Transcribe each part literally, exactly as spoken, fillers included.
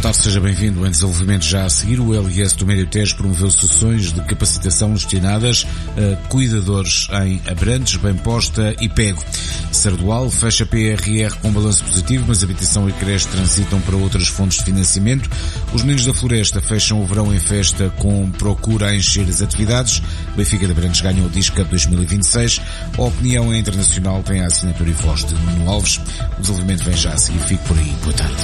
tarde, seja bem-vindo. Em desenvolvimento já a seguir, o L I S do Médio Tejo promoveu sessões de capacitação destinadas a cuidadores em Abrantes, Bem-Posta e Pego. Sardual fecha P R R com balanço positivo, mas habitação e creche transitam para outras fontes de financiamento. Os Meninos da Floresta fecham o verão em festa com procura a encher as atividades. Benfica de Abrantes ganhou o Disc Cup dois mil e vinte e seis. A Opinião Internacional tem a assinatura e voz de Nuno Alves. O desenvolvimento vem já a seguir. Fique por aí. Boa tarde.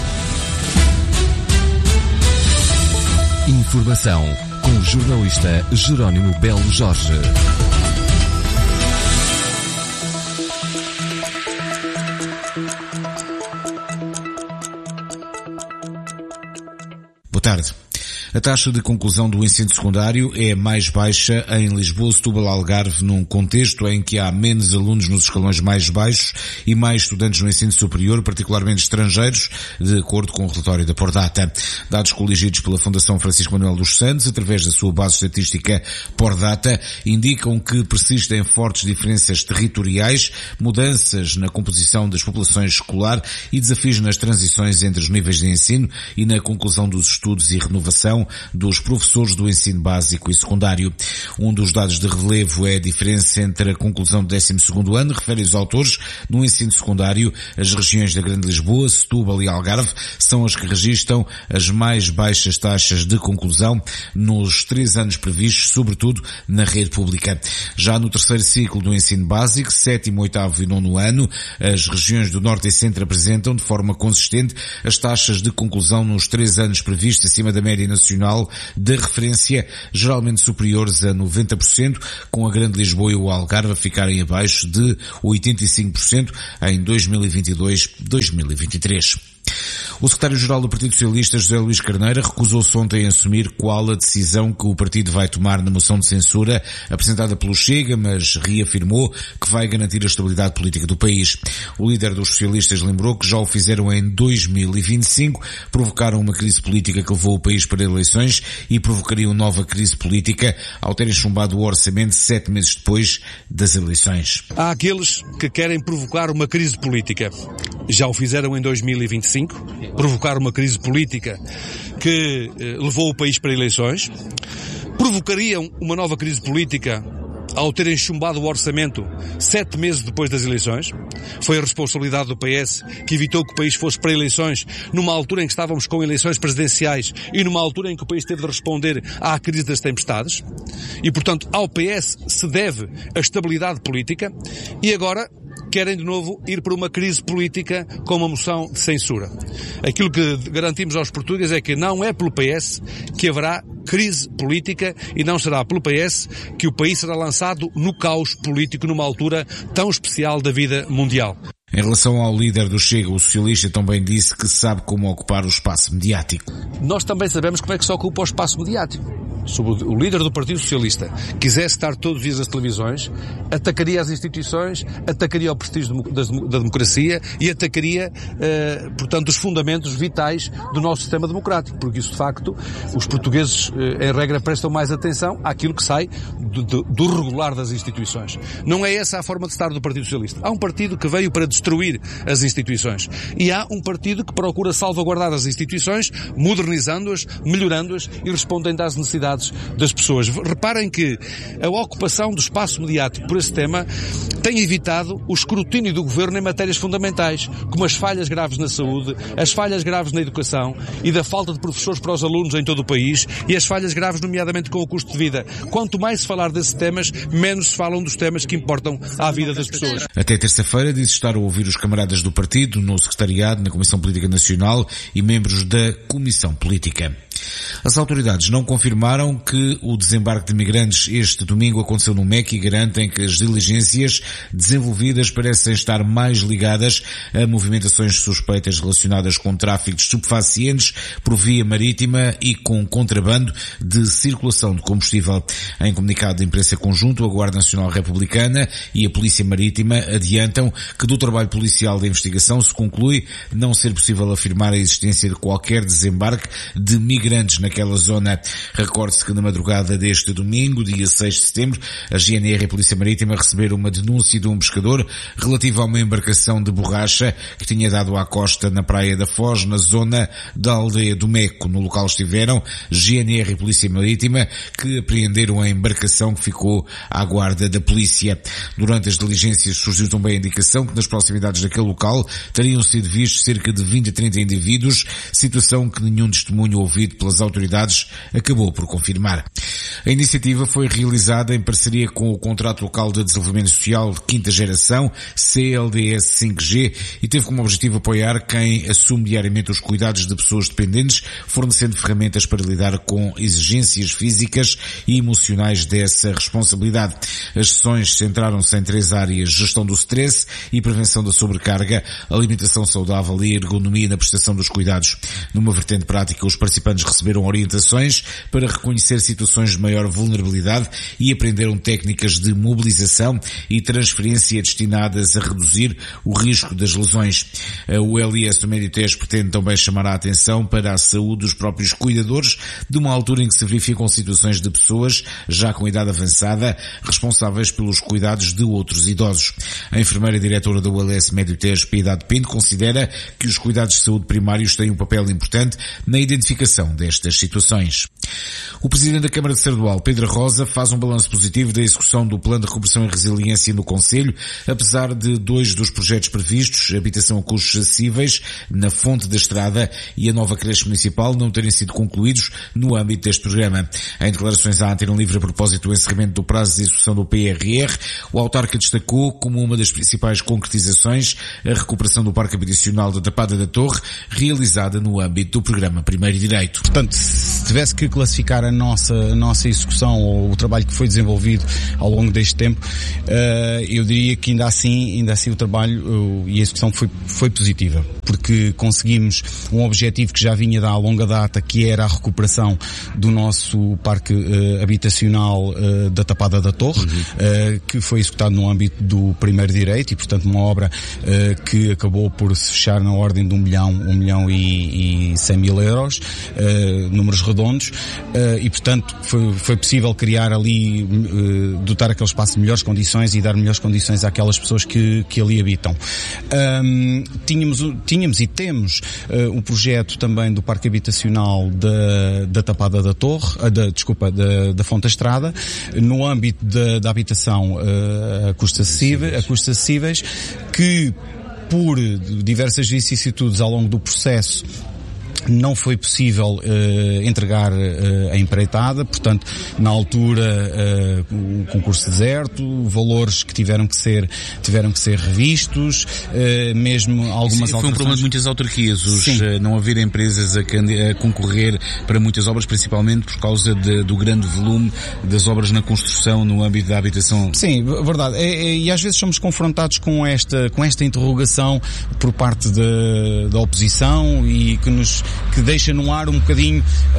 Informação com o jornalista Jerónimo Belo Jorge. Boa tarde. A taxa de conclusão do ensino secundário é mais baixa em Lisboa, Setúbal, Algarve, num contexto em que há menos alunos nos escalões mais baixos e mais estudantes no ensino superior, particularmente estrangeiros, de acordo com o relatório da Pordata. Dados coligidos pela Fundação Francisco Manuel dos Santos, através da sua base estatística Pordata, indicam que persistem fortes diferenças territoriais, mudanças na composição das populações escolar e desafios nas transições entre os níveis de ensino e na conclusão dos estudos e renovação dos professores do ensino básico e secundário. Um dos dados de relevo é a diferença entre a conclusão do décimo segundo ano, refere os autores, no ensino secundário. As regiões da Grande Lisboa, Setúbal e Algarve são as que registram as mais baixas taxas de conclusão nos três anos previstos, sobretudo na rede pública. Já no terceiro ciclo do ensino básico, sétimo, oitavo e nono ano, as regiões do Norte e Centro apresentam de forma consistente as taxas de conclusão nos três anos previstos acima da média nacional de referência, geralmente superiores a noventa por cento, com a Grande Lisboa e o Algarve a ficarem abaixo de oitenta e cinco por cento em dois mil e vinte e dois a dois mil e vinte e três. O secretário-geral do Partido Socialista, José Luís Carneiro, recusou-se ontem a assumir qual a decisão que o partido vai tomar na moção de censura apresentada pelo Chega, mas reafirmou que vai garantir a estabilidade política do país. O líder dos socialistas lembrou que já o fizeram em dois mil e vinte e cinco, provocaram uma crise política que levou o país para eleições e provocariam nova crise política ao terem chumbado o orçamento sete meses depois das eleições. Há aqueles que querem provocar uma crise política. Já o fizeram em dois mil e vinte e cinco, provocar uma crise política que eh, levou o país para eleições, provocariam uma nova crise política ao terem chumbado o orçamento sete meses depois das eleições. Foi a responsabilidade do P S que evitou que o país fosse para eleições numa altura em que estávamos com eleições presidenciais e numa altura em que o país teve de responder à crise das tempestades. E, portanto, ao P S se deve a estabilidade política e agora querem de novo ir para uma crise política com uma moção de censura. Aquilo que garantimos aos portugueses é que não é pelo P S que haverá crise política e não será pelo P S que o país será lançado no caos político numa altura tão especial da vida mundial. Em relação ao líder do Chega, o socialista também disse que sabe como ocupar o espaço mediático. Nós também sabemos como é que se ocupa o espaço mediático. Se o líder do Partido Socialista quisesse estar todos os dias nas televisões, atacaria as instituições, atacaria o prestígio da democracia e atacaria, eh, portanto, os fundamentos vitais do nosso sistema democrático, porque isso, de facto, os portugueses, eh, em regra, prestam mais atenção àquilo que sai do, do, do regular das instituições. Não é essa a forma de estar do Partido Socialista. Há um partido que veio para destruir as instituições e há um partido que procura salvaguardar as instituições, modernizando-as, melhorando-as e respondendo às necessidades das pessoas. Reparem que a ocupação do espaço mediático por esse tema tem evitado o escrutínio do governo em matérias fundamentais, como as falhas graves na saúde, as falhas graves na educação e da falta de professores para os alunos em todo o país e as falhas graves, nomeadamente com o custo de vida. Quanto mais se falar desses temas, menos se falam dos temas que importam à vida das pessoas. Até terça-feira disse estar a ouvir os camaradas do partido no secretariado, na Comissão Política Nacional e membros da Comissão Política. As autoridades não confirmaram que o desembarque de migrantes este domingo aconteceu no M E C e garantem que as diligências desenvolvidas parecem estar mais ligadas a movimentações suspeitas relacionadas com tráfico de estupefacientes por via marítima e com contrabando de circulação de combustível. Em comunicado de imprensa conjunto, a Guarda Nacional Republicana e a Polícia Marítima adiantam que do trabalho policial de investigação se conclui não ser possível afirmar a existência de qualquer desembarque de migrantes naquela naquela zona. Recorde-se que na madrugada deste domingo, dia seis de setembro, a G N R e a Polícia Marítima receberam uma denúncia de um pescador relativa a uma embarcação de borracha que tinha dado à costa na Praia da Foz, na zona da Aldeia do Meco. No local estiveram G N R e Polícia Marítima, que apreenderam a embarcação que ficou à guarda da polícia. Durante as diligências surgiu também a indicação que nas proximidades daquele local teriam sido vistos cerca de vinte a trinta indivíduos, situação que nenhum testemunho ouvido pelas autoridades acabou por confirmar. A iniciativa foi realizada em parceria com o Contrato Local de Desenvolvimento Social de Quinta Geração, C L D S cinco G, e teve como objetivo apoiar quem assume diariamente os cuidados de pessoas dependentes, fornecendo ferramentas para lidar com exigências físicas e emocionais dessa responsabilidade. As sessões centraram-se em três áreas: gestão do stress e prevenção da sobrecarga, alimentação saudável e ergonomia na prestação dos cuidados. Numa vertente prática, os participantes receberam orientações para reconhecer situações de maior vulnerabilidade e aprenderam técnicas de mobilização e transferência destinadas a reduzir o risco das lesões. O L I S do Médio-Tejo pretende também chamar a atenção para a saúde dos próprios cuidadores, de uma altura em que se verificam situações de pessoas já com idade avançada responsáveis pelos cuidados de outros idosos. A enfermeira diretora do L I S Médio-Tejo, Piedade Pinto, considera que os cuidados de saúde primários têm um papel importante na identificação destas situações. O Presidente da Câmara de Sardual, Pedro Rosa, faz um balanço positivo da execução do Plano de Recuperação e Resiliência no Concelho, apesar de dois dos projetos previstos, habitação a custos acessíveis na Fonte da Estrada e a nova creche municipal, não terem sido concluídos no âmbito deste programa. Em declarações à Antena Livre a propósito do encerramento do prazo de execução do P R R, o autarca destacou como uma das principais concretizações a recuperação do Parque Habitacional da Tapada da Torre, realizada no âmbito do programa Primeiro Direito. Portanto, se tivesse que classificar a nossa, a nossa execução ou o trabalho que foi desenvolvido ao longo deste tempo, uh, eu diria que ainda assim, ainda assim o trabalho uh, e a execução foi, foi positiva, porque conseguimos um objetivo que já vinha da longa data, que era a recuperação do nosso parque uh, habitacional uh, da Tapada da Torre, uhum. uh, que foi executado no âmbito do Primeiro Direito e, portanto, uma obra uh, que acabou por se fechar na ordem de um milhão, um milhão e, e cem mil euros, uh, números redondos, uh, e, portanto, foi, foi possível criar ali, uh, dotar aquele espaço de melhores condições e dar melhores condições àquelas pessoas que, que ali habitam. Um, tínhamos, tínhamos e temos uh, um projeto também do Parque Habitacional da, da Tapada da Torre, uh, da, desculpa, da, da Fonte da Estrada, no âmbito da, da habitação uh, a custos acessíveis, a custos acessíveis, que por diversas vicissitudes ao longo do processo não foi possível uh, entregar uh, a empreitada, portanto, na altura uh, o concurso deserto, valores que tiveram que ser, tiveram que ser revistos, uh, mesmo algumas Sim, foi um problema de muitas autarquias, os, uh, não haver empresas a, a concorrer para muitas obras, principalmente por causa de, do grande volume das obras na construção no âmbito da habitação. Sim, verdade. E, e, e às vezes somos confrontados com esta, com esta interrogação por parte de, da oposição e que nos que deixa no ar um bocadinho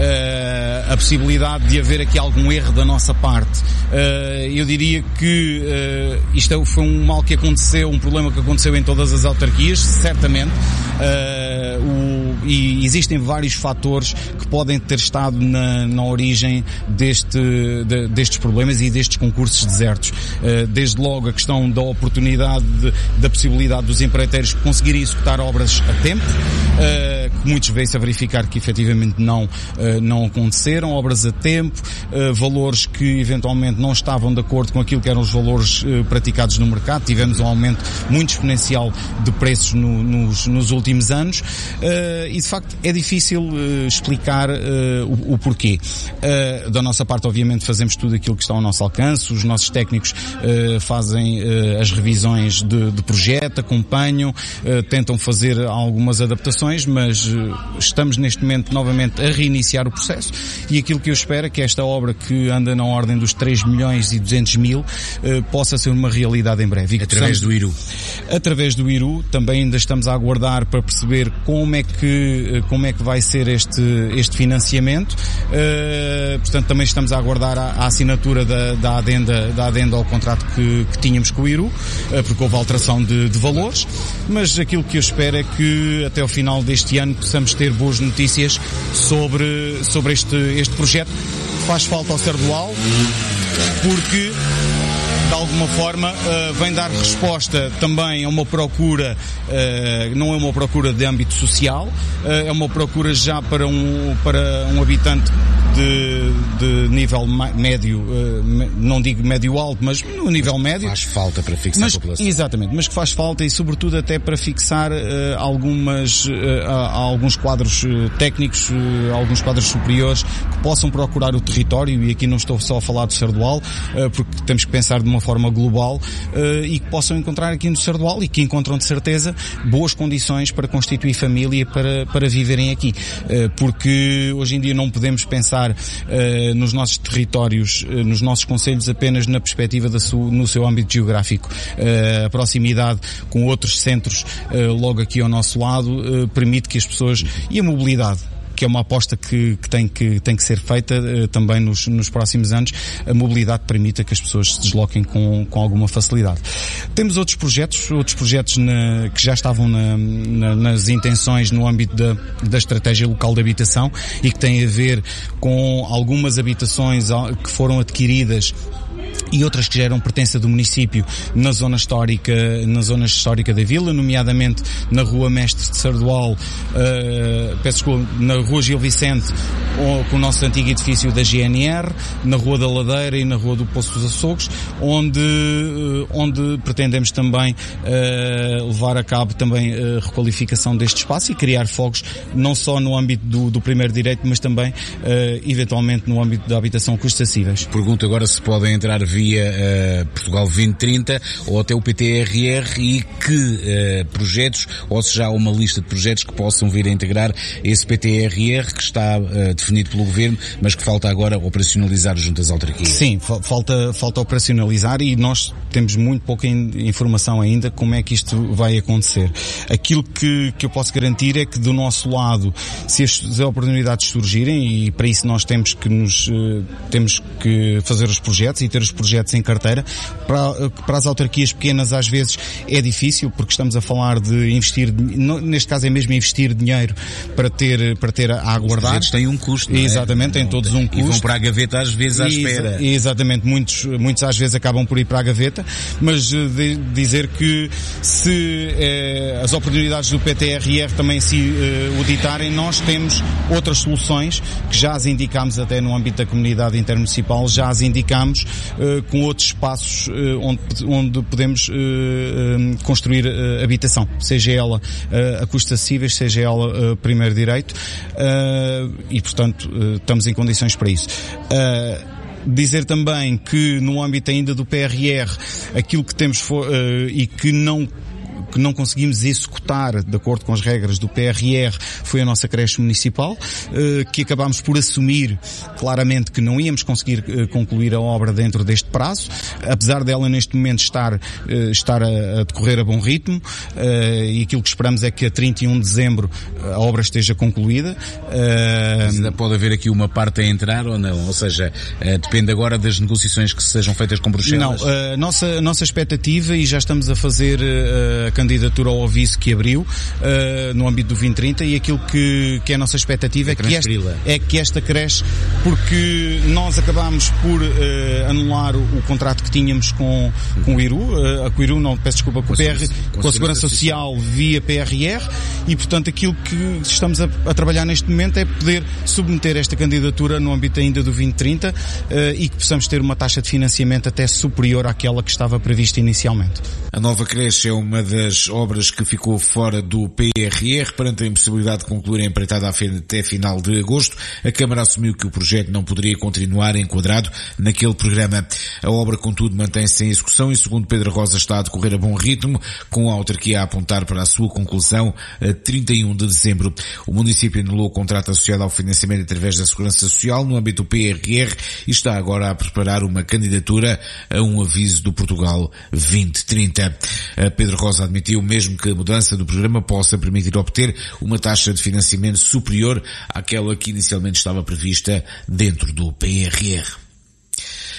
uh, a possibilidade de haver aqui algum erro da nossa parte. Uh, eu diria que uh, isto foi um mal que aconteceu, um problema que aconteceu em todas as autarquias, certamente, uh, o, e existem vários fatores que podem ter estado na, na origem deste, de, destes problemas e destes concursos desertos. Uh, desde logo a questão da oportunidade, de, da possibilidade dos empreiteiros conseguirem executar obras a tempo, uh, que muitos veem-se a verificar que efetivamente não, uh, não aconteceram, obras a tempo, uh, valores que eventualmente não estavam de acordo com aquilo que eram os valores uh, praticados no mercado. Tivemos um aumento muito exponencial de preços no, nos, nos últimos anos, uh, e de facto é difícil uh, explicar uh, o, o porquê. Uh, da nossa parte, obviamente, fazemos tudo aquilo que está ao nosso alcance, os nossos técnicos uh, fazem uh, as revisões de, de projeto, acompanham, uh, tentam fazer algumas adaptações, mas uh, estamos neste momento novamente a reiniciar o processo, e aquilo que eu espero é que esta obra, que anda na ordem dos três milhões e duzentos mil, eh, possa ser uma realidade em breve. E através do I R U? Através do I R U, também ainda estamos a aguardar para perceber como é que, como é que vai ser este, este financiamento. Uh, portanto, também estamos a aguardar a, a assinatura da, da, adenda, da adenda ao contrato que, que tínhamos com o I R U, uh, porque houve alteração de, de valores, mas aquilo que eu espero é que até ao final deste ano possamos ter boas notícias sobre, sobre este, este projeto que faz falta ao Sardual, porque de alguma forma uh, vem dar resposta também a uma procura, uh, não é uma procura de âmbito social, uh, é uma procura já para um, para um habitante de, de nível médio, uh, não digo médio-alto, mas no nível médio. Faz falta para fixar mas, a população. Exatamente, mas que faz falta e sobretudo até para fixar uh, algumas, uh, alguns quadros uh, técnicos, uh, alguns quadros superiores que possam procurar o território, e aqui não estou só a falar do Sardual, uh, porque temos que pensar de uma forma global, uh, e que possam encontrar aqui no Sardual, e que encontram de certeza boas condições para constituir família, para, para viverem aqui, uh, porque hoje em dia não podemos pensar uh, nos nossos territórios, uh, nos nossos concelhos apenas na perspectiva da su, no seu âmbito geográfico. Uh, a proximidade com outros centros uh, logo aqui ao nosso lado uh, permite que as pessoas, e a mobilidade, que é uma aposta que, que, tem, que tem que ser feita uh, também nos, nos próximos anos, a mobilidade permita que as pessoas se desloquem com, com alguma facilidade. Temos outros projetos, outros projetos na, que já estavam na, na, nas intenções no âmbito da, da estratégia local de habitação e que têm a ver com algumas habitações que foram adquiridas e outras que já eram pertença do município na zona histórica, na zona histórica da vila, nomeadamente na Rua Mestre de Sardual, uh, peço desculpa, na Rua Gil Vicente, com o nosso antigo edifício da G N R, na Rua da Ladeira e na Rua do Poço dos Açougues, onde, uh, onde pretendemos também uh, levar a cabo também a requalificação deste espaço e criar fogos, não só no âmbito do, do primeiro direito, mas também, uh, eventualmente, no âmbito da habitação custo-acessíveis. Pergunto agora se podem entrar via uh, Portugal vinte trinta ou até o P T R R, e que uh, projetos, ou se já há uma lista de projetos que possam vir a integrar esse P T R R que está uh, definido pelo Governo, mas que falta agora operacionalizar junto às autarquias. Sim, fa- falta, falta operacionalizar, e nós temos muito pouca in- informação ainda como é que isto vai acontecer. Aquilo que, que eu posso garantir é que do nosso lado, se as, as oportunidades surgirem, e para isso nós temos que nos, uh, temos que fazer os projetos e ter os projetos em carteira. Para, para as autarquias pequenas às vezes é difícil, porque estamos a falar de investir, neste caso é mesmo investir dinheiro para ter, para ter a aguardar. Os projetos têm um custo, não é? Exatamente, têm todos um custo. E vão para a gaveta às vezes à espera. Exatamente, muitos, muitos às vezes acabam por ir para a gaveta, mas de dizer que se eh, as oportunidades do P T R R também se eh, o ditarem, nós temos outras soluções que já as indicámos até no âmbito da comunidade intermunicipal, já as indicámos uh, com outros espaços uh, onde, onde podemos uh, uh, construir uh, habitação, seja ela uh, a custos acessíveis, seja ela uh, primeiro direito, uh, e portanto uh, estamos em condições para isso. Uh, Dizer também que no âmbito ainda do P R R, aquilo que temos for, uh, e que não que não conseguimos executar de acordo com as regras do P R R foi a nossa creche municipal, que acabámos por assumir claramente que não íamos conseguir concluir a obra dentro deste prazo, apesar dela neste momento estar, estar a decorrer a bom ritmo, e aquilo que esperamos é que a trinta e um de dezembro a obra esteja concluída. Mas ainda pode haver aqui uma parte a entrar ou não? Ou seja, depende agora das negociações que sejam feitas com Bruxelas? Não, a nossa, a nossa expectativa, e já estamos a fazer a candidatura ao Ovice que abriu uh, no âmbito do vinte trinta, e aquilo que, que é a nossa expectativa é que, esta, é que esta creche, porque nós acabámos por uh, anular o, o contrato que tínhamos com, com o I R U, uh, a com o I R U, não, peço desculpa, com, com, P R, com, com a Segurança Social via P R R, e portanto aquilo que estamos a, a trabalhar neste momento é poder submeter esta candidatura no âmbito ainda do vinte trinta uh, e que possamos ter uma taxa de financiamento até superior àquela que estava prevista inicialmente. A nova creche é uma das obras que ficou fora do P R R. Perante a impossibilidade de concluir a empreitada até final de agosto, a Câmara assumiu que o projeto não poderia continuar enquadrado naquele programa. A obra, contudo, mantém-se em execução e, segundo Pedro Rosa, está a decorrer a bom ritmo, com a autarquia a apontar para a sua conclusão a trinta e um de dezembro. O município anulou o contrato associado ao financiamento através da Segurança Social no âmbito do P R R e está agora a preparar uma candidatura a um aviso do Portugal vinte trinta. Pedro Rosa admitiu mesmo que a mudança do programa possa permitir obter uma taxa de financiamento superior àquela que inicialmente estava prevista dentro do P R R.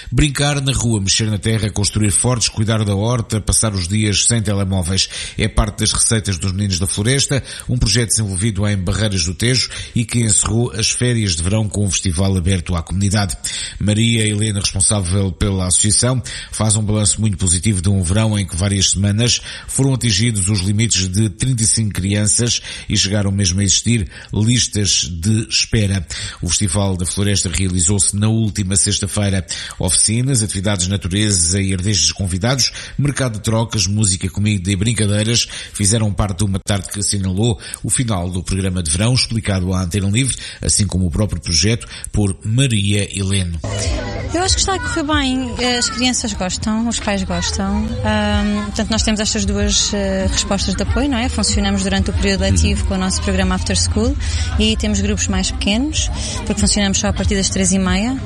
Brincar na rua, mexer na terra, construir fortes, cuidar da horta, passar os dias sem telemóveis é parte das receitas dos Meninos da Floresta, um projeto desenvolvido em Barreiras do Tejo e que encerrou as férias de verão com um festival aberto à comunidade. Maria Helena, responsável pela associação, faz um balanço muito positivo de um verão em que várias semanas foram atingidos os limites de trinta e cinco crianças e chegaram mesmo a existir listas de espera. O Festival da Floresta realizou-se na última sexta-feira. Oficinas, atividades de natureza e ardeixes convidados, mercado de trocas, música, comida e brincadeiras fizeram parte de uma tarde que assinalou o final do programa de verão, explicado à Antena Livre, assim como o próprio projeto, por Maria Helena. Eu acho que está a correr bem. As crianças gostam, os pais gostam. Um, portanto, nós temos estas duas uh, respostas de apoio, não é? Funcionamos durante o período letivo com o nosso programa After School e temos grupos mais pequenos, porque funcionamos só a partir das três e meia.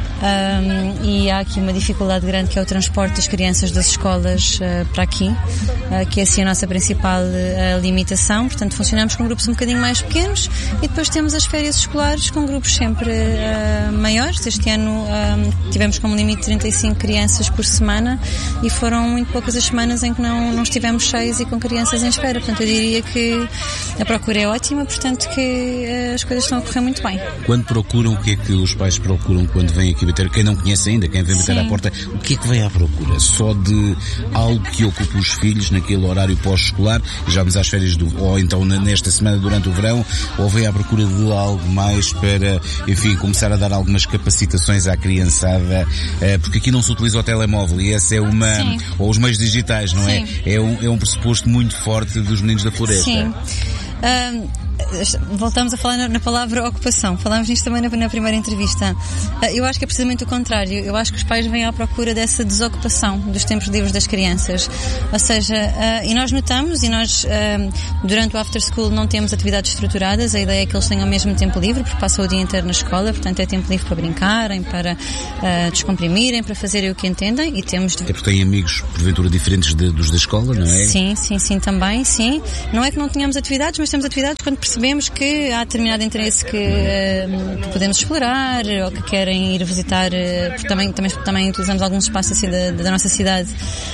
Um, e há aqui uma dificuldade grande que é o transporte das crianças das escolas uh, para aqui, uh, que é assim a nossa principal uh, limitação. Portanto, funcionamos com grupos um bocadinho mais pequenos e depois temos as férias escolares com grupos sempre uh, maiores. Este ano um, tivemos como limite trinta e cinco crianças por semana e foram muito poucas as semanas em que não, não estivemos cheios e com crianças em espera. Portanto, eu diria que a procura é ótima, portanto que uh, as coisas estão a correr muito bem. Quando procuram, o que é que os pais procuram quando vêm aqui bater? Quem não conhece ainda, quem vem bater à porta, o que é que vem à procura? Só de algo que ocupe os filhos naquele horário pós-escolar, e já vamos às férias do, ou então nesta semana durante o verão, ou vem à procura de algo mais para, enfim, começar a dar algumas capacitações à criançada, porque aqui não se utiliza o telemóvel e essa é uma, Sim. ou os meios digitais, não Sim. é? É um, é um pressuposto muito forte dos Meninos da Floresta. Sim. Um... Voltamos a falar na, na palavra ocupação. Falámos nisto também na, na primeira entrevista. Eu acho que é precisamente o contrário. Eu acho que os pais vêm à procura dessa desocupação dos tempos livres das crianças. Ou seja, uh, e nós notamos, e nós uh, durante o After School não temos atividades estruturadas. A ideia é que eles tenham mesmo tempo livre, porque passam o dia inteiro na escola, portanto é tempo livre para brincarem, para uh, descomprimirem, para fazerem o que entendem. E temos... É porque têm amigos, porventura, diferentes de, dos da escola, não é? Sim, sim, sim, também, sim. Não é que não tenhamos atividades, mas temos atividades quando percebemos que há determinado interesse que, uh, que podemos explorar ou que querem ir visitar, uh, porque também, também, também utilizamos alguns espaços assim da, da nossa cidade.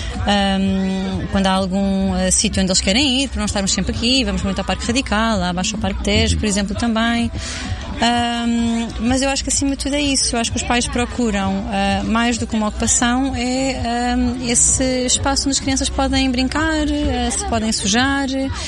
Um, quando há algum uh, sítio onde eles querem ir, para não estarmos sempre aqui, vamos muito ao Parque Radical, lá abaixo ao Parque Tejo, por exemplo, também. Um, mas eu acho que acima de tudo é isso. Eu acho que os pais procuram uh, mais do que uma ocupação é um, esse espaço onde as crianças podem brincar, uh, se podem sujar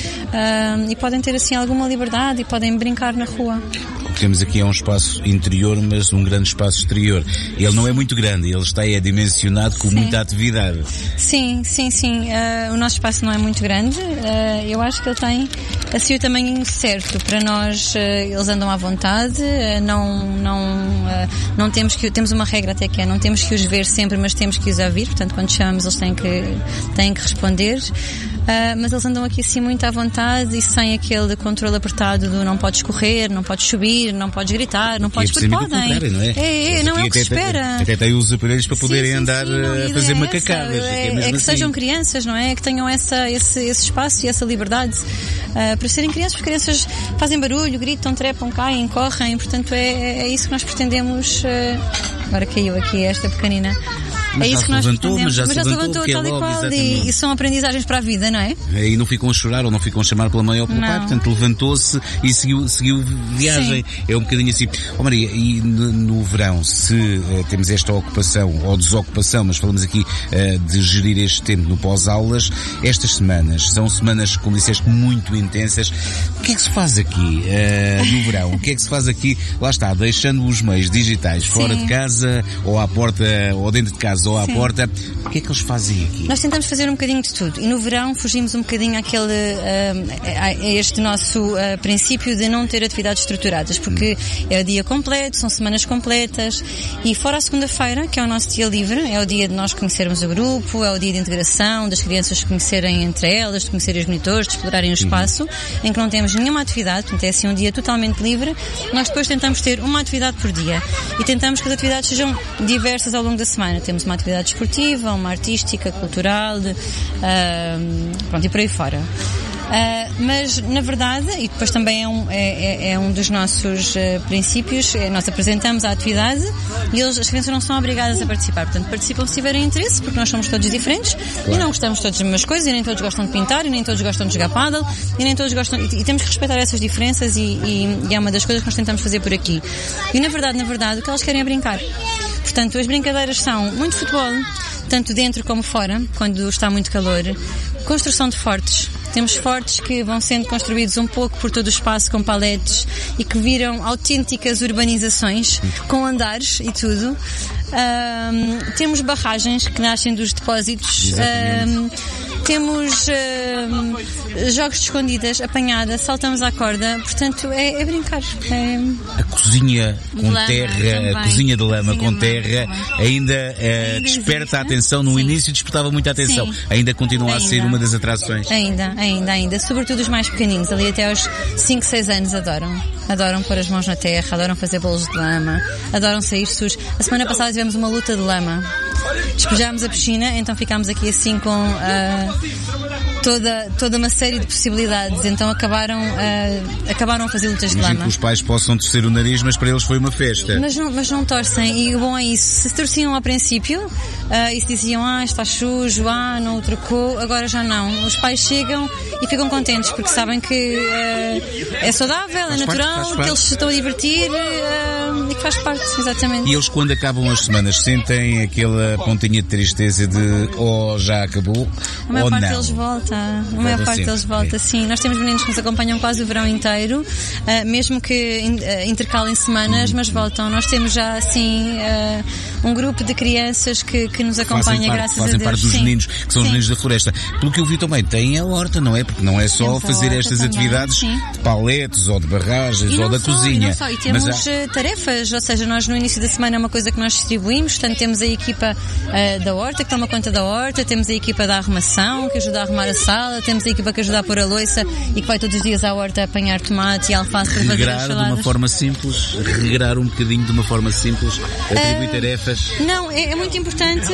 uh, e podem ter assim alguma liberdade e podem brincar na rua. O que temos aqui é um espaço interior, mas um grande espaço exterior. Ele não é muito grande, ele está é dimensionado com sim. muita atividade. Sim, sim, sim. Uh, o nosso espaço não é muito grande. Uh, eu acho que ele tem assim o tamanho certo para nós. Uh, eles andam à vontade. Não, não, não temos que, temos uma regra até que é, não temos que os ver sempre, mas temos que os ouvir, portanto quando chamamos eles têm que, têm que responder. Uh, mas eles andam aqui assim muito à vontade e sem aquele controle apertado do não podes correr, não podes subir, não podes gritar, não podes, porque podem. Não é? É, é, não é o que se espera. Até tem os aparelhos para poderem sim, sim, sim, andar não, a fazer é macacadas. Essa, é, é, é, é que assim. sejam crianças, não é? Que tenham essa, esse, esse espaço e essa liberdade uh, para serem crianças, porque crianças fazem barulho, gritam, trepam, caem, correm, portanto é, é isso que nós pretendemos. Uh, agora caiu aqui esta pequenina. Mas é isso que nós levantou, mas já, mas já se levantou, levantou tal e qual, e, e são aprendizagens para a vida, não é? E não ficam a chorar ou não ficam a chamar pela mãe ou pelo não. pai, portanto levantou-se e seguiu, seguiu viagem. Sim. É um bocadinho assim. Oh Maria, e no, no verão, se uh, temos esta ocupação ou desocupação, mas falamos aqui uh, de gerir este tempo no pós-aulas, estas semanas são semanas, como disseste, muito intensas. O que é que se faz aqui uh, no verão? O que é que se faz aqui, lá está, deixando os meios digitais fora Sim. de casa ou à porta ou dentro de casa ou à Sim. porta, o que é que eles fazem aqui? Nós tentamos fazer um bocadinho de tudo e no verão fugimos um bocadinho àquele, uh, a este nosso uh, princípio de não ter atividades estruturadas, porque hum. é o dia completo, são semanas completas e fora a segunda-feira, que é o nosso dia livre, é o dia de nós conhecermos o grupo, é o dia de integração, das crianças se conhecerem entre elas, de conhecerem os monitores, de explorarem o espaço, hum. em que não temos nenhuma atividade, portanto é assim um dia totalmente livre. Nós depois tentamos ter uma atividade por dia e tentamos que as atividades sejam diversas ao longo da semana. Temos uma atividade esportiva, uma artística, cultural, de, uh, pronto, e por aí fora. Uh, mas, na verdade, e depois também é um, é, é um dos nossos uh, princípios, é, nós apresentamos a atividade e eles, as crianças não são obrigadas a participar. Portanto, participam se tiverem interesse, porque nós somos todos diferentes, claro, e não gostamos todos das mesmas coisas, e nem todos gostam de pintar, e nem todos gostam de jogar pádel, e nem todos gostam... E, e temos que respeitar essas diferenças, e, e, e é uma das coisas que nós tentamos fazer por aqui. E, na verdade, na verdade, o que elas querem é brincar. Portanto, as brincadeiras são muito futebol, tanto dentro como fora, quando está muito calor. Construção de fortes. Temos fortes que vão sendo construídos um pouco por todo o espaço com paletes e que viram autênticas urbanizações com andares e tudo. Um, temos barragens que nascem dos depósitos. Um, temos um, jogos de escondidas, apanhada, saltamos à corda. Portanto, é, é brincar. É... A cozinha com lama, terra, também. a cozinha de lama Cozinha com terra, também. ainda, uh, Ainda desperta existe? a atenção. No Sim. início despertava muita atenção. Sim. Ainda continua Ainda. a ser uma das atrações. Ainda, ainda, ainda. Sobretudo os mais pequeninos, ali até aos cinco, seis anos adoram. Adoram pôr as mãos na terra, adoram fazer bolos de lama, adoram sair sujos. A semana passada tivemos uma luta de lama. Despejámos a piscina, então ficámos aqui assim com uh, toda, toda uma série de possibilidades. Então acabaram, uh, acabaram a fazer lutas de Imagino lama. que os pais possam torcer o nariz, mas para eles foi uma festa. Mas não, mas não torcem, e o bom é isso. Se torciam ao princípio, uh, e se diziam, ah, está sujo, ah, não o trocou, agora já não. Os pais chegam e ficam contentes, porque sabem que uh, é saudável, Faz é natural, parte, faz que parte. eles se estão a divertir, uh, e que faz parte, exatamente. E eles, quando acabam as semanas, sentem aquela pontinha de tristeza de oh, já acabou, A maior ou parte não? deles volta. A maior Volta parte sempre, deles volta, é. sim. Nós temos meninos que nos acompanham quase o verão inteiro, uh, mesmo que in, uh, intercalem semanas, mas voltam. Nós temos já, assim, uh, um grupo de crianças que, que nos acompanha, Fazem parte, graças fazem a Deus. parte dos Sim. meninos, que são os Sim. meninos da floresta. Pelo que eu vi também, têm a horta, não é? Porque não é só Temos a fazer horta estas também, atividades sim. de paletes ou de barragens E ou não da só, cozinha. E, não só, e temos Mas há- eh, tarefas, ou seja, nós no início da semana é uma coisa que nós distribuímos, portanto temos a equipa eh, da horta que toma conta da horta, temos a equipa da arrumação que ajuda a arrumar a sala, temos a equipa que ajuda a pôr a louça e que vai todos os dias à horta apanhar tomate e alface para fazer as regrar de saladas. uma forma simples, regrar um bocadinho de uma forma simples, atribuir Ah, tarefas. Não, é, é muito importante.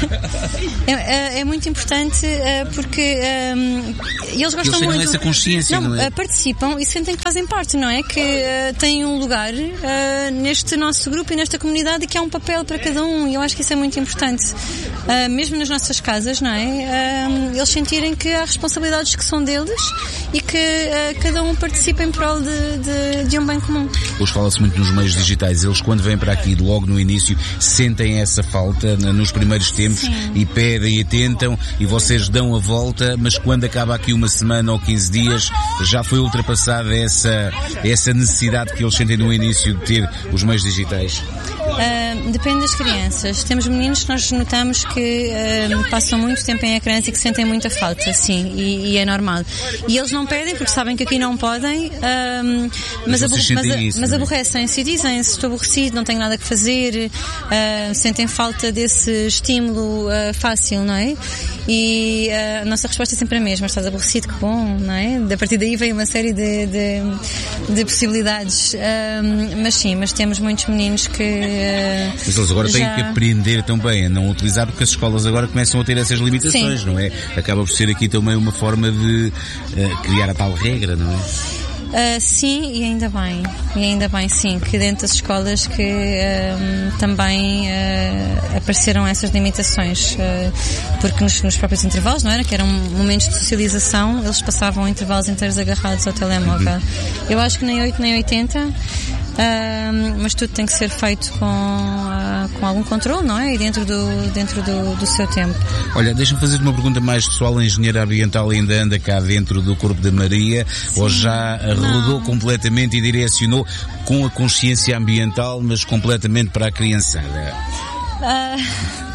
é, é- é muito importante eh, porque ehm, eles gostam tenham muito. essa consciência, não é? eh, participam e sentem que fazem parte, não é? Que eh, têm um lugar eh, neste nosso grupo e nesta comunidade e que há um papel para cada um, e eu acho que isso é muito importante. Eh, mesmo nas nossas casas, não é? Eh, eles sentirem que há responsabilidades que são deles e que eh, cada um participa em prol de, de, de um bem comum. Hoje fala-se muito nos meios digitais. Eles, quando vêm para aqui, logo no início, sentem essa falta na- nos primeiros tempos. Sim. E pedem e tentam e vocês dão a volta, mas quando acaba aqui uma semana ou quinze dias, já foi ultrapassada essa, essa necessidade que eles sentem no início de ter os meios digitais. Uh, depende das crianças. Temos meninos que nós notamos que uh, passam muito tempo em ecrãs e que sentem muita falta, sim, e, e é normal. E eles não pedem porque sabem que aqui não podem, uh, mas, Mas aborre- vocês mas, sentem isso, mas não é? aborrecem-se e dizem-se, estou aborrecido, não tenho nada que fazer, uh, sentem falta desse estímulo uh, fácil, não é? E uh, a nossa resposta é sempre a mesma, estás aborrecido, que bom, não é? A partir daí vem uma série de, de, de possibilidades, uh, mas sim, mas temos muitos meninos que uh, Mas eles agora têm já- que aprender também a não utilizar, porque as escolas agora começam a ter essas limitações, Sim. não é? Acaba por ser aqui também uma forma de eh, criar a tal regra, não é? Uh, sim, e ainda bem, e ainda bem sim, que dentro das escolas que um, também uh, apareceram essas limitações, uh, porque nos, nos próprios intervalos, não era? Que eram momentos de socialização, eles passavam intervalos inteiros agarrados ao telemóvel. Uhum. Eu acho que nem oito nem oitenta, uh, mas tudo tem que ser feito com, uh, com algum controle, não é? E dentro do, dentro do, do seu tempo. Olha, deixa-me fazer uma pergunta mais pessoal. A engenheira ambiental ainda anda cá dentro do Corpo da Maria, sim, ou já rodou não. completamente e direcionou com a consciência ambiental, mas completamente para a criançada? Uh...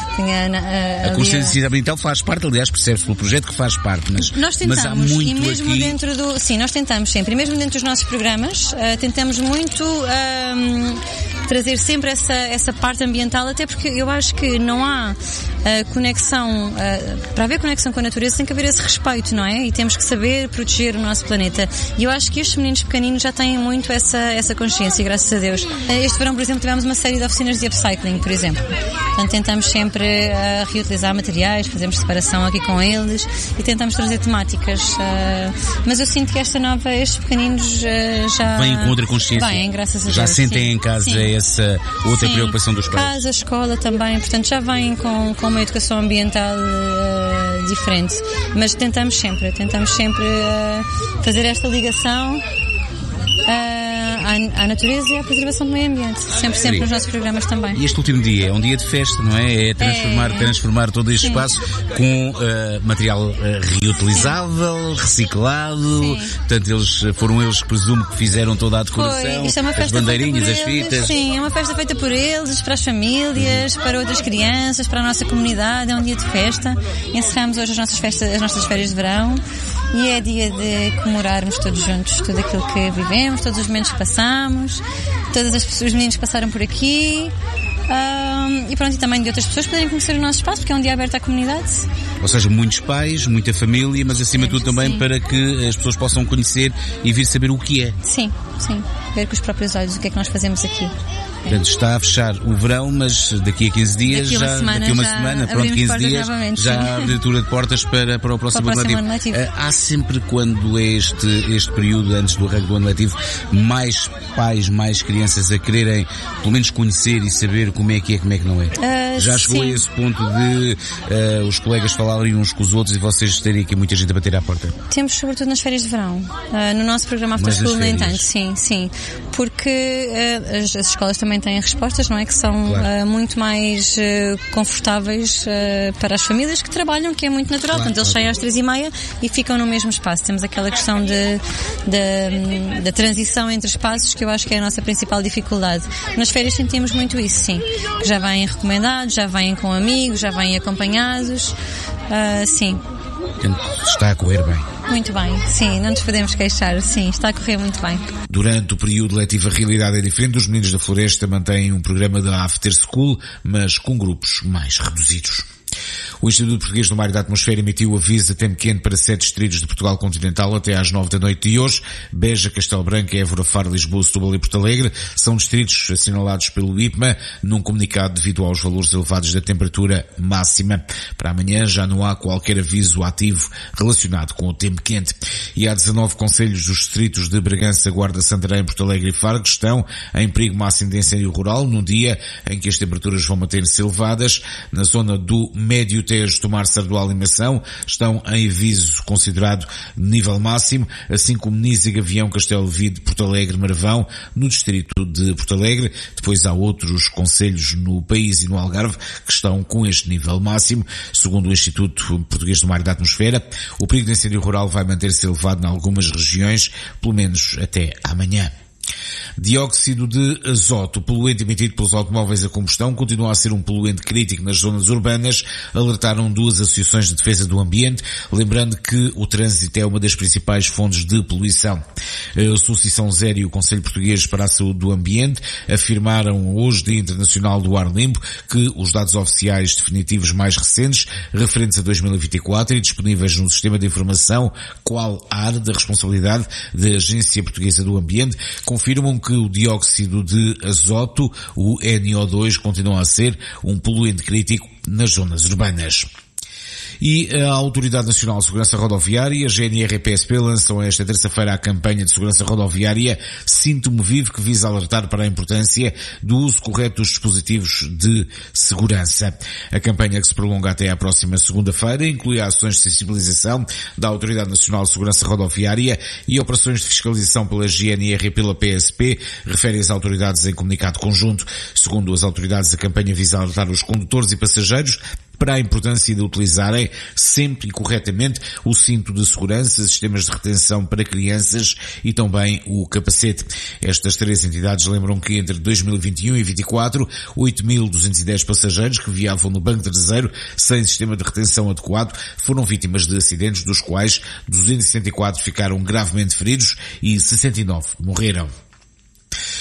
A, a, a consciência ambiental faz parte, aliás, percebe-se pelo projeto que faz parte, mas, nós tentamos, mas há muito e mesmo aqui... dentro do, sim, nós tentamos sempre, e mesmo dentro dos nossos programas, uh, tentamos muito um, trazer sempre essa, essa parte ambiental, até porque eu acho que não há a conexão, a, para haver conexão com a natureza tem que haver esse respeito, não é? E temos que saber proteger o nosso planeta. E eu acho que estes meninos pequeninos já têm muito essa, essa consciência, graças a Deus. Este verão, por exemplo, tivemos uma série de oficinas de upcycling, por exemplo. Portanto, tentamos sempre uh, reutilizar materiais, fazemos separação aqui com eles e tentamos trazer temáticas. Uh, mas eu sinto que esta nova, estes pequeninos uh, já... Vêm com outra consciência. Vêm, graças a já Deus. sentem sim. em casa sim. essa outra sim. preocupação dos pais. Casa, escola também. Portanto, já vêm com, com uma educação ambiental uh, diferente. Mas tentamos sempre, tentamos sempre uh, fazer esta ligação uh, À, à natureza e à preservação do meio ambiente. Sempre, sempre nos nossos programas também. E este último dia é um dia de festa, não é? É transformar, é... transformar todo este Sim. espaço com uh, material uh, reutilizável, Sim. reciclado. Sim. Portanto, eles, foram eles que presumo que fizeram toda a decoração, Isto é uma as bandeirinhas, as fitas. Sim, é uma festa feita por eles, para as famílias, uhum. para outras crianças, para a nossa comunidade. É um dia de festa. Encerramos hoje as nossas festas, as nossas férias de verão. E é dia de comemorarmos todos juntos tudo aquilo que vivemos, todos os momentos que passamos, todas as pessoas, os meninos que passaram por aqui. Um, e pronto, e também de outras pessoas poderem conhecer o nosso espaço, porque é um dia aberto à comunidade. Ou seja, muitos pais, muita família, mas acima de tudo também sim. para que as pessoas possam conhecer e vir saber o que é. Sim, sim. Ver com os próprios olhos o que é que nós fazemos aqui. Portanto, está a fechar o verão, mas daqui a quinze dias, daqui uma já, semana, daqui a uma já semana, pronto, quinze dias, já há abertura de portas para, para o próximo, para o próximo ano letivo. ano letivo. Há sempre, quando é este, este período antes do arranque do ano letivo, mais pais, mais crianças a quererem, pelo menos conhecer e saber como é que é, como é que não é. Uh, já chegou sim. a esse ponto de uh, os colegas falarem uns com os outros e vocês terem aqui muita gente a bater à porta? Temos, sobretudo, nas férias de verão. Uh, no nosso programa After School, no entanto, sim, sim. Porque uh, as, as escolas também têm respostas, não é? Que são claro. uh, muito mais uh, confortáveis uh, para as famílias que trabalham, que é muito natural. Claro, Portanto, eles claro. saem às três e meia e ficam no mesmo espaço. Temos aquela questão de, de, da transição entre espaços, que eu acho que é a nossa principal dificuldade. Nas férias sentimos muito isso, sim. Que já vêm recomendados, já vêm com amigos, já vêm acompanhados. Uh, sim. Está a correr bem. Muito bem, sim, não nos podemos queixar, sim, está a correr muito bem. Durante o período letivo a realidade é diferente, os meninos da Floresta mantêm um programa da After School, mas com grupos mais reduzidos. O Instituto Português do Mar e da Atmosfera emitiu aviso a tempo quente para sete distritos de Portugal continental até às nove da noite de hoje. Beja, Castelo Branco, Évora, Faro, Lisboa, Setúbal e Porto Alegre são distritos assinalados pelo I P M A num comunicado devido aos valores elevados da temperatura máxima. Para amanhã já não há qualquer aviso ativo relacionado com o tempo quente. E há dezanove concelhos dos distritos de Bragança, Guarda, Santarém, Porto Alegre e Faro que estão em perigo máximo de incêndio rural num dia em que as temperaturas vão manter-se elevadas. Na zona do Médio Tejo, Tomar, Sardual e Mação estão em aviso considerado nível máximo, assim como Nisa, Gavião, Castelo Vide, Porto Alegre, Marvão, no distrito de Porto Alegre. Depois há outros concelhos no país e no Algarve que estão com este nível máximo. Segundo o Instituto Português do Mar e da Atmosfera, o perigo de incêndio rural vai manter-se elevado em algumas regiões, pelo menos até amanhã. Dióxido de azoto, poluente emitido pelos automóveis a combustão, continua a ser um poluente crítico nas zonas urbanas, alertaram duas associações de defesa do ambiente, lembrando que o trânsito é uma das principais fontes de poluição. A Associação Zero e o Conselho Português para a Saúde do Ambiente afirmaram hoje, Dia Internacional do Ar Limpo, que os dados oficiais definitivos mais recentes, referentes a dois mil e vinte e quatro e disponíveis no Sistema de Informação Qual-Ar da responsabilidade da Agência Portuguesa do Ambiente, confirmam que o dióxido de azoto, o N O dois, continua a ser um poluente crítico nas zonas urbanas. E a Autoridade Nacional de Segurança Rodoviária, a G N R P S P, lançam esta terça-feira a campanha de segurança rodoviária Sinto-me Vivo, que visa alertar para a importância do uso correto dos dispositivos de segurança. A campanha, que se prolonga até à próxima segunda-feira, inclui ações de sensibilização da Autoridade Nacional de Segurança Rodoviária e operações de fiscalização pela G N R e pela P S P, refere as autoridades em comunicado conjunto. Segundo as autoridades, a campanha visa alertar os condutores e passageiros para a importância de utilizarem sempre e corretamente o cinto de segurança, sistemas de retenção para crianças e também o capacete. Estas três entidades lembram que entre dois mil e vinte e um e vinte e quatro, oito mil duzentos e dez passageiros que viavam no banco traseiro sem sistema de retenção adequado foram vítimas de acidentes, dos quais duzentos e setenta e quatro ficaram gravemente feridos e sessenta e nove morreram.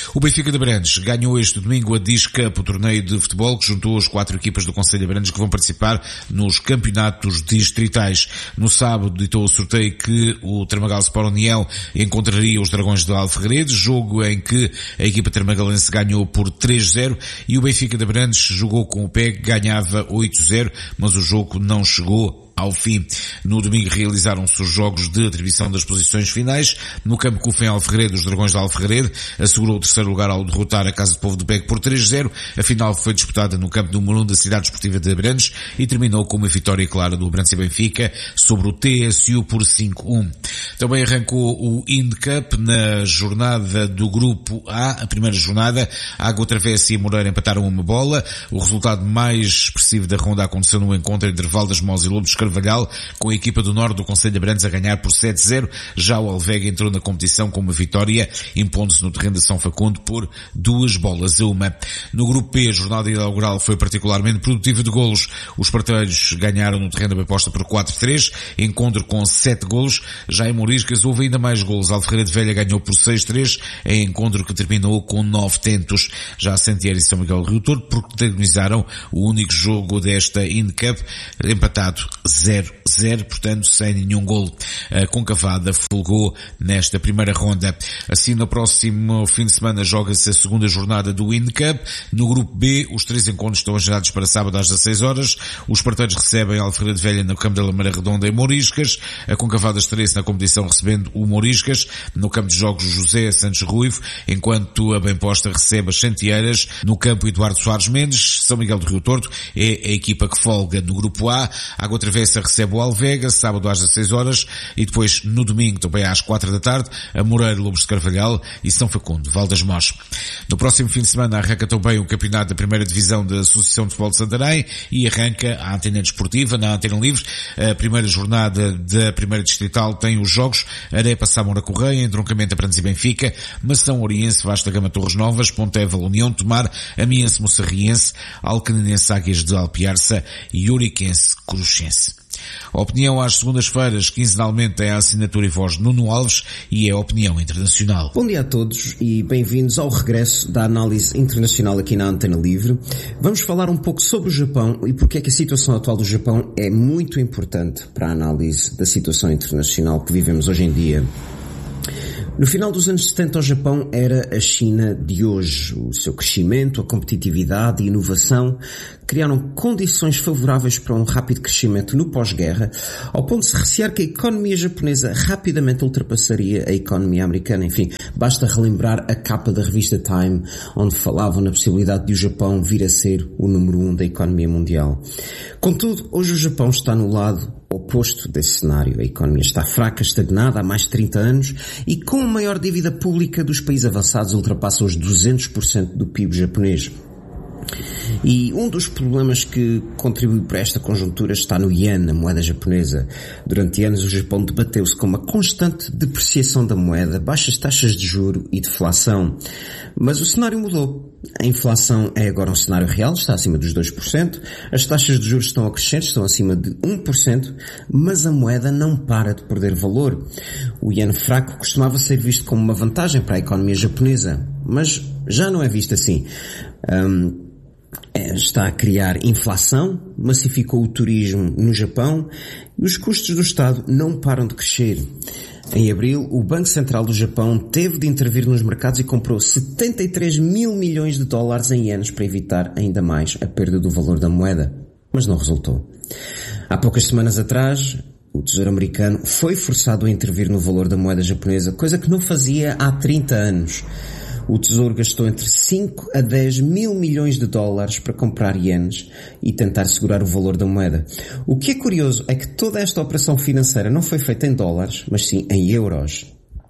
O Benfica de Abrantes ganhou este domingo a Diz Cup, o torneio de futebol que juntou as quatro equipas do Concelho de Abrantes que vão participar nos campeonatos distritais. No sábado ditou o sorteio que o Tramagal Sport União encontraria os Dragões de Alferredo, jogo em que a equipa termagalense ganhou por três a zero e o Benfica de Abrantes jogou com o P E G, ganhava oito a zero, mas o jogo não chegou ao fim. No domingo realizaram-se os jogos de atribuição das posições finais. No campo Cufém Alferredo, os Dragões de Alferredo assegurou o terceiro lugar ao derrotar a Casa de Povo do P E G por três a zero. A final foi disputada no campo do Mourão da Cidade Desportiva de Abrantes e terminou com uma vitória clara do Abrantes e Benfica sobre o T S U por cinco a um. Também arrancou o Ind Cup na jornada do Grupo A, a primeira jornada. A Água Travessa e a Moreira empataram uma bola. O resultado mais expressivo da ronda aconteceu no encontro entre Valdas Mós e Lobos Carvalhal, com a equipa do Norte do Concelho de Abrantes a ganhar por sete a zero. Já o Alvega entrou na competição com uma vitória, impondo-se no terreno de São Facundo por duas bolas a uma. No grupo P, a jornada inaugural foi particularmente produtiva de golos. Os partelhos ganharam no terreno da Aposta por quatro a três, encontro com sete golos. Já em Moriscas houve ainda mais golos. Alferreira de Velha ganhou por seis a três, em encontro que terminou com nove tentos. Já a Santiago e São Miguel do Rio Torto protagonizaram o único jogo desta Ind Cup, empatado zero a zero, portanto sem nenhum golo. A Concavada folgou nesta primeira ronda. Assim, no próximo fim de semana joga-se a segunda jornada do Ind Cup. No grupo B, os três encontros estão agendados para sábado às dezasseis horas. Os parteiros recebem a Alferreira de Velha no campo da Lameira Redonda em Moriscas. A Concavada estreia-se na competição recebendo o Moriscas no campo de jogos José Santos Ruivo, enquanto a Bem-Posta recebe as Santieiras no campo Eduardo Soares Mendes. São Miguel do Rio Torto é a equipa que folga no grupo A. A Água Travessa recebe o Alvega, sábado às dezasseis horas, e depois no domingo, também às quatro da tarde, a Moreira, Lobos de Carvalhal e São Facundo, Valdas Mós. No próximo fim de semana arranca também o campeonato da primeira divisão da Associação de Futebol de Santarém e arranca a Antena Desportiva, na Antena Livre. A primeira jornada da primeira distrital tem os jogos Arepa, Samora Correia, Entroncamento Abrantes e Benfica, Mação Oriense, Vasta Gama Torres Novas, Pontevel União Tomar, Amiense Moçarriense, Alcaninense Águias de Alpiarça e Ouriquense Cruxense. A opinião às segundas-feiras, quinzenalmente, é a assinatura e voz de Nuno Alves e é a opinião internacional. Bom dia a todos e bem-vindos ao regresso da análise internacional aqui na Antena Livre. Vamos falar um pouco sobre o Japão e porque é que a situação atual do Japão é muito importante para a análise da situação internacional que vivemos hoje em dia. No final dos anos setenta, o Japão era a China de hoje. O seu crescimento, a competitividade e a inovação criaram condições favoráveis para um rápido crescimento no pós-guerra, ao ponto de se recear que a economia japonesa rapidamente ultrapassaria a economia americana. Enfim, basta relembrar a capa da revista Time, onde falavam na possibilidade de o Japão vir a ser o número um da economia mundial. Contudo, hoje o Japão está no lado oposto desse cenário. A economia está fraca, estagnada há mais de trinta anos e com a maior dívida pública dos países avançados ultrapassa os duzentos por cento do P I B japonês. E um dos problemas que contribui para esta conjuntura está no yen, a moeda japonesa. Durante anos o Japão debateu-se com uma constante depreciação da moeda, baixas taxas de juro e deflação. Mas o cenário mudou. A inflação é agora um cenário real, está acima dos dois por cento, as taxas de juros estão a crescer, estão acima de um por cento, mas a moeda não para de perder valor. O yen fraco costumava ser visto como uma vantagem para a economia japonesa, mas já não é visto assim. Um, Está a criar inflação, massificou o turismo no Japão e os custos do Estado não param de crescer. Em abril, o Banco Central do Japão teve de intervir nos mercados e comprou setenta e três mil milhões de dólares em ienes para evitar ainda mais a perda do valor da moeda. Mas não resultou. Há poucas semanas atrás, o Tesouro Americano foi forçado a intervir no valor da moeda japonesa, coisa que não fazia há trinta anos. O Tesouro gastou entre cinco a dez mil milhões de dólares para comprar ienes e tentar segurar o valor da moeda. O que é curioso é que toda esta operação financeira não foi feita em dólares, mas sim em euros.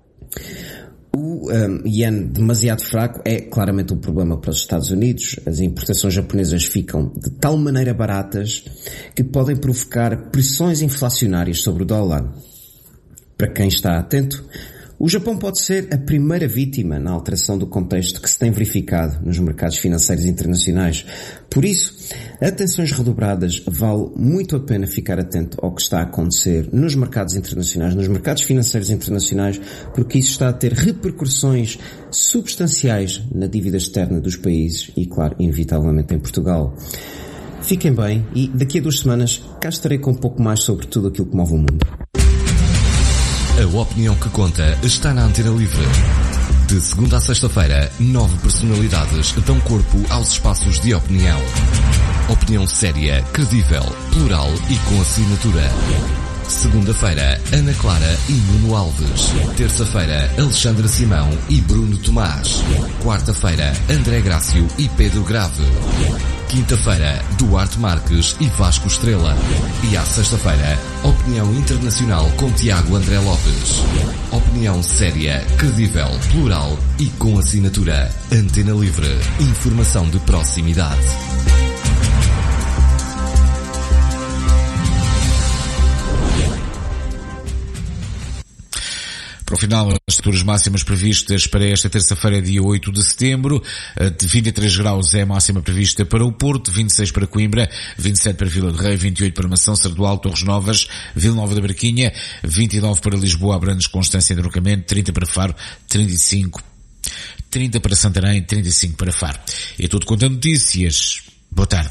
O um, ien demasiado fraco é claramente um problema para os Estados Unidos. As importações japonesas ficam de tal maneira baratas que podem provocar pressões inflacionárias sobre o dólar. Para quem está atento, O Japão pode ser a primeira vítima na alteração do contexto que se tem verificado nos mercados financeiros internacionais. Por isso, atenções redobradas, vale muito a pena ficar atento ao que está a acontecer nos mercados internacionais, nos mercados financeiros internacionais, porque isso está a ter repercussões substanciais na dívida externa dos países e, claro, inevitavelmente em Portugal. Fiquem bem e daqui a duas semanas cá estarei com um pouco mais sobre tudo aquilo que move o mundo. A opinião que conta está na Antena Livre. De segunda a sexta-feira, nove personalidades dão corpo aos espaços de opinião. Opinião séria, credível, plural e com assinatura. Segunda-feira, Ana Clara e Nuno Alves. Terça-feira, Alexandra Simão e Bruno Tomás. Quarta-feira, André Grácio e Pedro Grave. Quinta-feira, Duarte Marques e Vasco Estrela. E à sexta-feira, Opinião Internacional com Tiago André Lopes. Opinião séria, credível, plural e com assinatura. Antena Livre. Informação de proximidade. Para o final, as temperaturas máximas previstas para esta terça-feira, dia oito de setembro. De vinte e três graus é a máxima prevista para o Porto, vinte e seis para Coimbra, vinte e sete para Vila de Rei, vinte e oito para Mação, Sardual, Torres Novas, Vila Nova da Barquinha, vinte e nove para Lisboa, Abrantes, Constância e Entroncamento, trinta para Faro, trinta e cinco, trinta para Santarém, trinta e cinco para Faro. É tudo quanto a notícias. Boa tarde.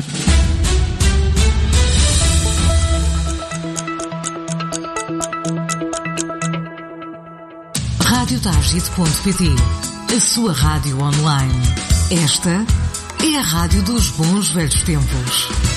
rádio target ponto pt, a sua rádio online. Esta é a rádio dos bons velhos tempos.